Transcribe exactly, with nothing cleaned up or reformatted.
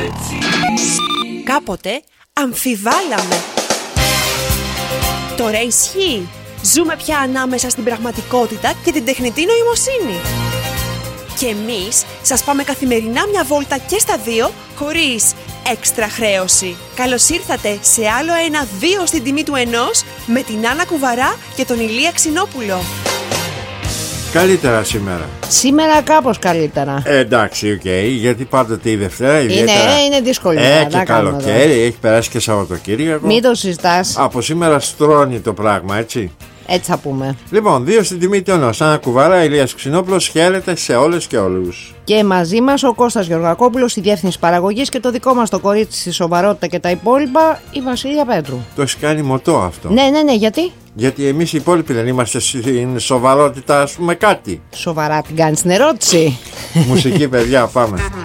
Κάποτε αμφιβάλαμε. Τώρα ισχύει. Ζούμε πια ανάμεσα στην πραγματικότητα και την τεχνητή νοημοσύνη. Και εμείς σας πάμε καθημερινά μια βόλτα και στα δύο, χωρίς έξτρα χρέωση. Καλώς ήρθατε σε άλλο ένα δύο στην τιμή του ενός, με την Άννα Κουβαρά και τον Ηλία Ξινόπουλο. Καλύτερα σήμερα. Σήμερα κάπως καλύτερα. Ε, εντάξει, οκ, okay, γιατί πάντοτε η Δευτέρα είναι, ιδιαίτερα... είναι δύσκολη. Ε, και καλοκαίρι, έχει περάσει και Σαββατοκύριακο. Μην το συζητάς. Από σήμερα στρώνει το πράγμα, έτσι. Έτσι θα πούμε. Λοιπόν, δύο στην τιμή του ενός. Άννα Κουβαρά, Ηλίας Ξινόπουλος, χαίρετε σε όλες και όλους. Και μαζί μας ο Κώστας Γεωργακόπουλος στη διεύθυνση παραγωγής και το δικό μας το κορίτσι στη σοβαρότητα και τα υπόλοιπα, η Βασίλεια Πέτρου. Το έχει κάνει μοτό αυτό. Ναι, ναι, ναι, γιατί? Γιατί εμείς οι υπόλοιποι δεν είμαστε στην σοβαρότητα, ας πούμε κάτι. Σοβαρά την κάνεις την ερώτηση. Μουσική, παιδιά, πάμε.